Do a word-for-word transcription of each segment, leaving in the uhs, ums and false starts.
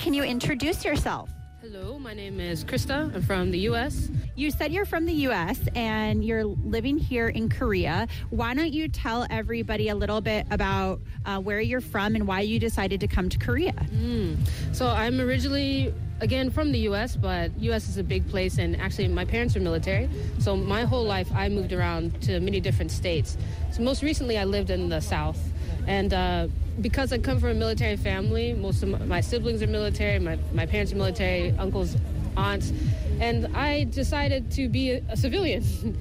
can you introduce yourself? Hello, my name is Krista. I'm from the U S. You said you're from the U S and you're living here in Korea. Why don't you tell everybody a little bit about uh, where you're from and why you decided to come to Korea? Mm. So I'm originally, again, from the U S, but U S is a big place, and actually my parents are military. So my whole life I moved around to many different states. So most recently I lived in the South. And uh, because I come from a military family, most of my siblings are military, my, my parents are military, uncles, aunts, and I decided to be a, a civilian.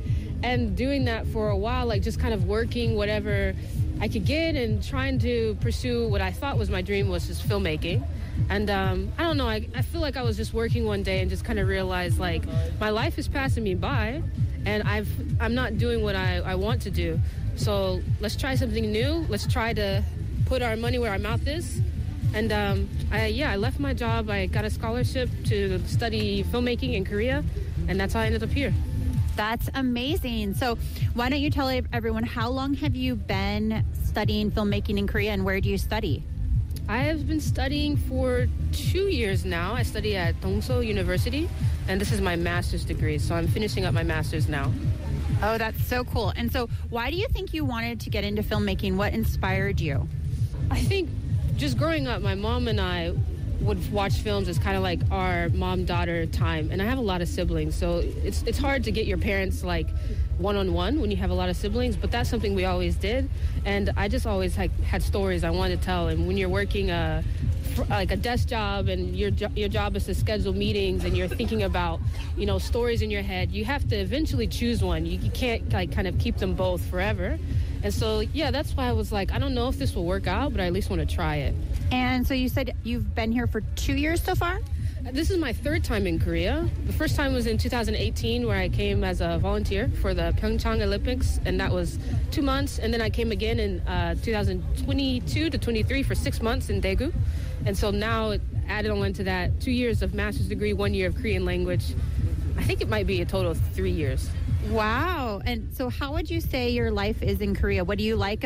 And doing that for a while, like just kind of working whatever I could get and trying to pursue what I thought was my dream, was just filmmaking. And um, I don't know, I, I feel like I was just working one day and just kind of realized like my life is passing me by and I've, I'm not doing what I, I want to do. So let's try something new. Let's try to put our money where our mouth is. And um, I, yeah, I left my job. I got a scholarship to study filmmaking in Korea, and that's how I ended up here. That's amazing. So why don't you tell everyone, how long have you been studying filmmaking in Korea, and where do you study? I have been studying for two years now. I study at Dongso University, and this is my master's degree, so I'm finishing up my master's now. Oh, that's so cool. And so why do you think you wanted to get into filmmaking? What inspired you? I think just growing up, my mom and I would watch films as kind of like our mom-daughter time. And I have a lot of siblings, so it's it's hard to get your parents like one-on-one when you have a lot of siblings, but that's something we always did. And I just always like, had stories I wanted to tell. And when you're working a like a desk job and your jo- your job is to schedule meetings and you're thinking about, you know, stories in your head, you have to eventually choose one. You, you can't like kind of keep them both forever. And so, yeah, that's why I was like, I don't know if this will work out, but I at least want to try it. And so you said you've been here for two years so far? This is my third time in Korea. The first time was in two thousand eighteen, where I came as a volunteer for the Pyeongchang Olympics, and that was two months. And then I came again in uh, two thousand twenty-two to twenty-three for six months in Daegu. And so now, added on to that, two years of master's degree, one year of Korean language. I think it might be a total of three years. Wow. And so how would you say your life is in Korea? What do you like